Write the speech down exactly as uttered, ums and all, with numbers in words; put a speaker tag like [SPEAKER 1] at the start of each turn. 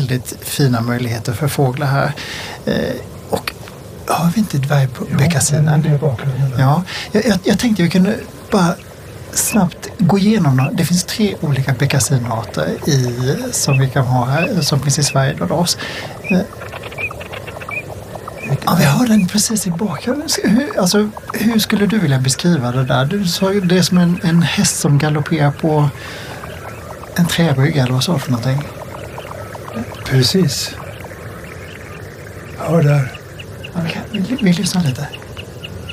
[SPEAKER 1] väldigt fina möjligheter för fåglar här. Eh, och har vi inte dvärgbeckasinen?
[SPEAKER 2] Ja, det är bakgrunden.
[SPEAKER 1] Ja, jag, jag, jag tänkte vi kunde bara snabbt gå igenom dem. Det finns tre olika beckasinarter i, som vi kan ha här, som finns i Sverige då, då. Eh, Ja, vi har den precis i bakgrunden. Hur, alltså, hur skulle du vilja beskriva det där? Du sa ju det är som en, en häst som galopperar på en träbrygga eller vad så för någonting.
[SPEAKER 2] Precis. Ja, där.
[SPEAKER 1] Okay, vi, vi lyssnar lite.